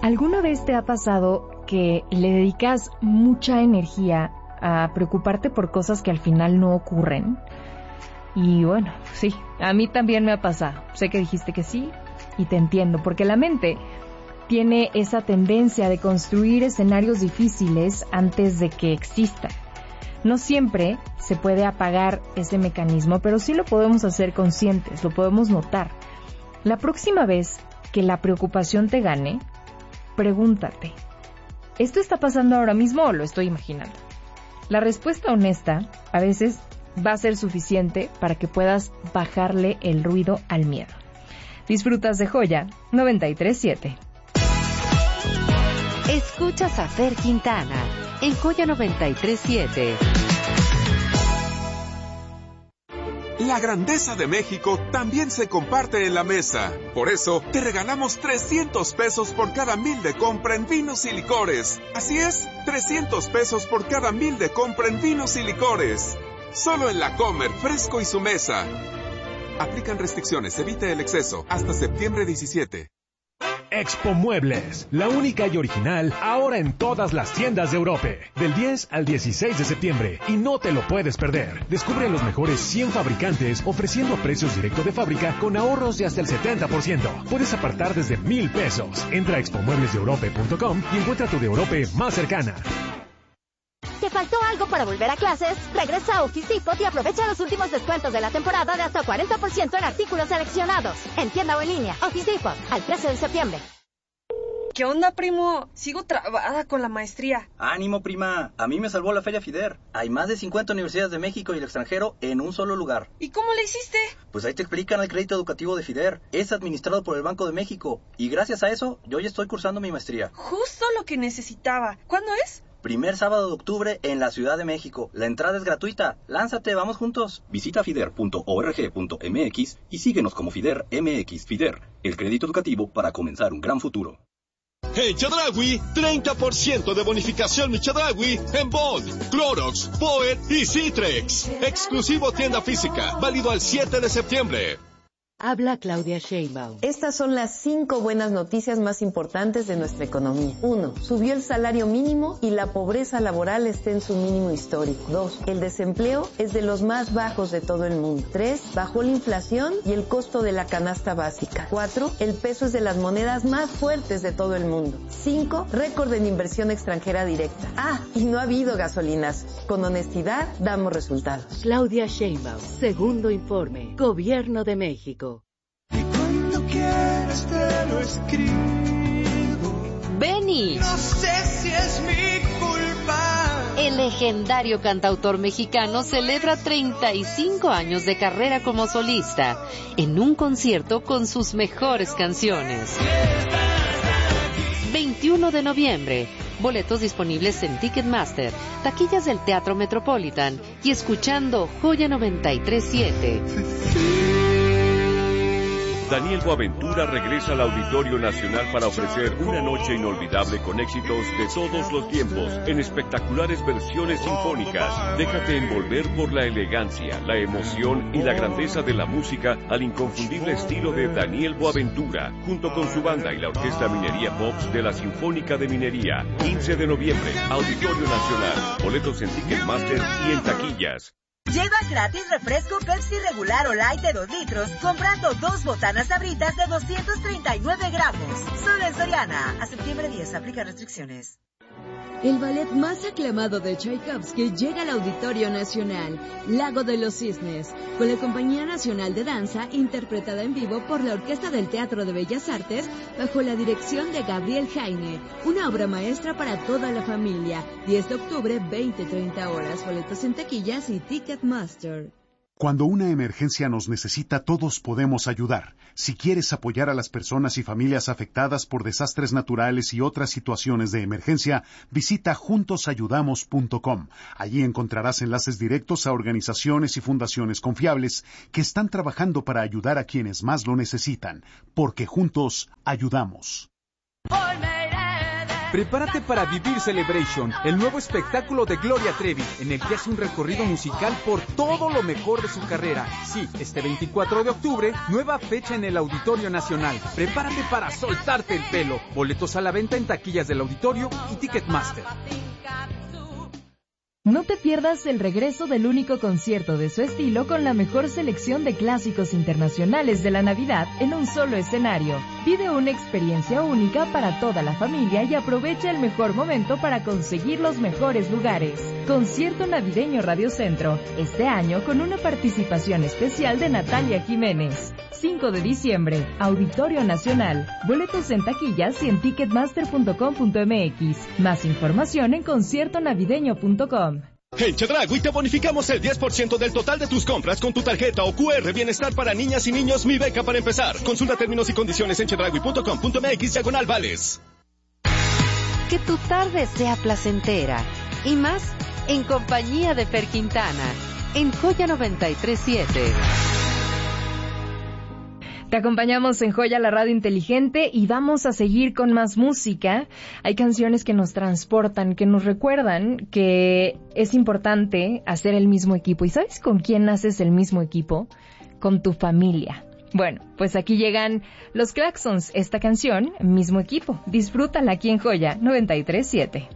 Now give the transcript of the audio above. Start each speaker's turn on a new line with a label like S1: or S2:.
S1: ¿Alguna vez te ha pasado que le dedicas mucha energía a preocuparte por cosas que al final no ocurren? Y bueno, sí, a mí también me ha pasado. Sé que dijiste que sí y te entiendo, porque la mente tiene esa tendencia de construir escenarios difíciles antes de que existan. No siempre se puede apagar ese mecanismo, pero sí lo podemos hacer conscientes, lo podemos notar. La próxima vez que la preocupación te gane, pregúntate, ¿esto está pasando ahora mismo o lo estoy imaginando? La respuesta honesta a veces va a ser suficiente para que puedas bajarle el ruido al miedo. Disfrutas de Joya 93.7.
S2: Escuchas a Fer Quintana en Joya 93.7.
S3: La grandeza de México también se comparte en la mesa. Por eso, te regalamos 300 pesos por cada 1,000 de compra en vinos y licores. Así es, 300 pesos por cada 1,000 de compra en vinos y licores. Solo en La Comer, Fresco y su mesa. Aplican restricciones, evite el exceso. Hasta septiembre 17.
S4: Expo Muebles, la única y original, ahora en todas las tiendas de Europa, del 10 al 16 de septiembre, y no te lo puedes perder. Descubre los mejores 100 fabricantes ofreciendo precios directo de fábrica con ahorros de hasta el 70%. Puedes apartar desde 1,000 pesos. Entra a expomueblesdeeurope.com y encuentra tu de Europa más cercana.
S5: ¿Te faltó algo para volver a clases? Regresa a Office Depot y aprovecha los últimos descuentos de la temporada de hasta 40% en artículos seleccionados. En tienda o en línea, Office Depot, al 13 de septiembre.
S6: ¿Qué onda, primo? Sigo trabada con la maestría.
S7: ¡Ánimo, prima! A mí me salvó la Feria FIDER. Hay más de 50 universidades de México y el extranjero en un solo lugar.
S6: ¿Y cómo le hiciste?
S7: Pues ahí te explican el crédito educativo de FIDER. Es administrado por el Banco de México. Y gracias a eso, yo ya estoy cursando mi maestría.
S6: Justo lo que necesitaba. ¿Cuándo es?
S7: Primer sábado de octubre en la Ciudad de México. La entrada es gratuita. Lánzate, vamos juntos. Visita fider.org.mx y síguenos como FIDER MX. FIDER, el crédito educativo para comenzar un gran futuro.
S8: En Chedraui, 30% de bonificación mi Chedraui en Bond, Clorox, Poet y Citrex. Exclusivo tienda física, válido al 7 de septiembre.
S2: Habla Claudia Sheinbaum.
S9: Estas son las 5 buenas noticias más importantes de nuestra economía. 1. Subió el salario mínimo y la pobreza laboral está en su mínimo histórico. 2. El desempleo es de los más bajos de todo el mundo. 3. Bajó la inflación y el costo de la canasta básica. 4. El peso es de las monedas más fuertes de todo el mundo. 5. Récord en inversión extranjera directa. Y no ha habido gasolinas. Con honestidad, damos resultados.
S2: Claudia Sheinbaum, segundo informe. Gobierno de México.
S10: Quieres te lo escribo.
S2: Beni.
S10: No sé si es mi culpa.
S2: El legendario cantautor mexicano celebra 35 años de carrera como solista en un concierto con sus mejores canciones. 21 de noviembre. Boletos disponibles en Ticketmaster, taquillas del Teatro Metropolitan y escuchando Joya 93.7.
S11: Daniel Boaventura regresa al Auditorio Nacional para ofrecer una noche inolvidable con éxitos de todos los tiempos, en espectaculares versiones sinfónicas. Déjate envolver por la elegancia, la emoción y la grandeza de la música al inconfundible estilo de Daniel Boaventura, junto con su banda y la Orquesta Minería Pops de la Sinfónica de Minería. 15 de noviembre, Auditorio Nacional. Boletos en Ticketmaster y en taquillas.
S12: Lleva gratis refresco Pepsi regular o light de 2 litros comprando 2 botanas Sabritas de 239 gramos. Solo en Soriana. A septiembre 10 aplica restricciones.
S13: El ballet más aclamado de Tchaikovsky llega al Auditorio Nacional, Lago de los Cisnes, con la Compañía Nacional de Danza, interpretada en vivo por la Orquesta del Teatro de Bellas Artes, bajo la dirección de Gabriel Jaime. Una obra maestra para toda la familia. 10 de octubre, 20-30 horas. Boletos en taquillas y Ticketmaster.
S14: Cuando una emergencia nos necesita, todos podemos ayudar. Si quieres apoyar a las personas y familias afectadas por desastres naturales y otras situaciones de emergencia, visita juntosayudamos.com. Allí encontrarás enlaces directos a organizaciones y fundaciones confiables que están trabajando para ayudar a quienes más lo necesitan, porque juntos ayudamos.
S10: Hoy me iré de
S15: Prepárate para vivir Celebration, el nuevo espectáculo de Gloria Trevi, en el que hace un recorrido musical por todo lo mejor de su carrera. Sí, este 24 de octubre, nueva fecha en el Auditorio Nacional. Prepárate para soltarte el pelo. Boletos a la venta en taquillas del auditorio y Ticketmaster.
S1: No te pierdas el regreso del único concierto de su estilo con la mejor selección de clásicos internacionales de la Navidad en un solo escenario. Vive una experiencia única para toda la familia y aprovecha el mejor momento para conseguir los mejores lugares. Concierto Navideño Radio Centro, este año con una participación especial de Natalia Jiménez. 5 de diciembre, Auditorio Nacional. Boletos en taquillas y en ticketmaster.com.mx. Más información en conciertonavideño.com.
S8: En Chedraui te bonificamos el 10% del total de tus compras con tu tarjeta o QR Bienestar para niñas y niños Mi Beca para empezar. Consulta términos y condiciones en chedraui.com.mx/vales.
S2: Que tu tarde sea placentera y más en compañía de Fer Quintana en Joya 93.7.
S1: Te acompañamos en Joya, la radio inteligente, y vamos a seguir con más música. Hay canciones que nos transportan, que nos recuerdan que es importante hacer el mismo equipo. ¿Y sabes con quién haces el mismo equipo? Con tu familia. Bueno, pues aquí llegan los Claxons, esta canción, Mismo Equipo. Disfrútala aquí en Joya 93.7.